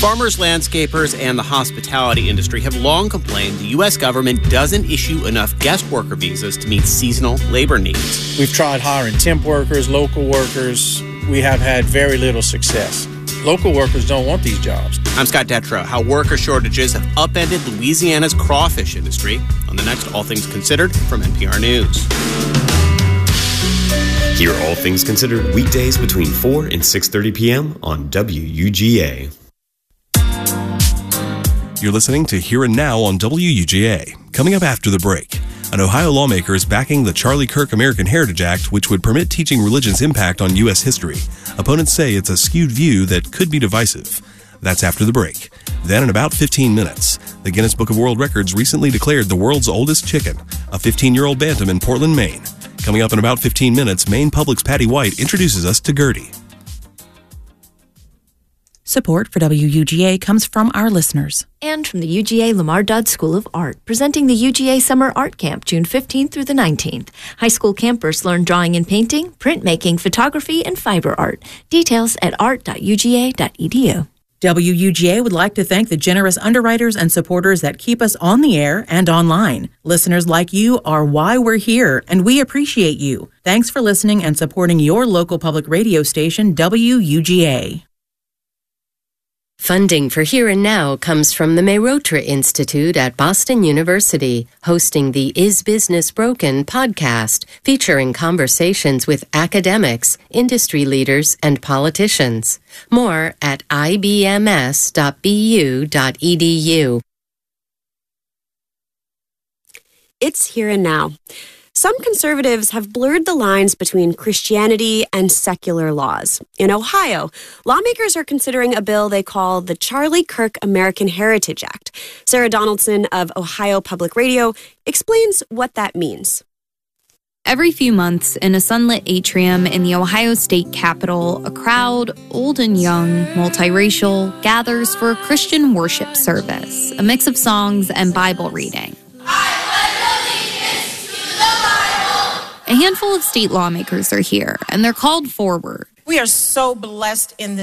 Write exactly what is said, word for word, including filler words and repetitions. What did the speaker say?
Farmers, landscapers, and the hospitality industry have long complained the U S government doesn't issue enough guest worker visas to meet seasonal labor needs. We've tried hiring temp workers, local workers. We have had very little success. Local workers don't want these jobs. I'm Scott Detrow. How worker shortages have upended Louisiana's crawfish industry on the next All Things Considered from N P R News. Hear All Things Considered weekdays between four and six thirty p.m. on W U G A. You're listening to Here and Now on W U G A. Coming up after the break, an Ohio lawmaker is backing the Charlie Kirk American Heritage Act, which would permit teaching religion's impact on U S history. Opponents say it's a skewed view that could be divisive. That's after the break. Then in about fifteen minutes, the Guinness Book of World Records recently declared the world's oldest chicken, a fifteen-year-old bantam in Portland, Maine. Coming up in about fifteen minutes, Maine Public's Patty White introduces us to Gertie. Support for W U G A comes from our listeners. And from the U G A Lamar Dodd School of Art, presenting the U G A Summer Art Camp, June fifteenth through the nineteenth. High school campers learn drawing and painting, printmaking, photography, and fiber art. Details at art dot u g a dot e d u. W U G A would like to thank the generous underwriters and supporters that keep us on the air and online. Listeners like you are why we're here, and we appreciate you. Thanks for listening and supporting your local public radio station, W U G A. Funding for Here and Now comes from the Mehrotra Institute at Boston University, hosting the Is Business Broken podcast, featuring conversations with academics, industry leaders, and politicians. More at i b m s dot b u dot e d u. It's Here and Now. Some conservatives have blurred the lines between Christianity and secular laws. In Ohio, lawmakers are considering a bill they call the Charlie Kirk American Heritage Act. Sarah Donaldson of Ohio Public Radio explains what that means. Every few months, in a sunlit atrium in the Ohio State Capitol, a crowd, old and young, multiracial, gathers for a Christian worship service, a mix of songs and Bible reading. A handful of state lawmakers are here, and they're called forward. We are so blessed in this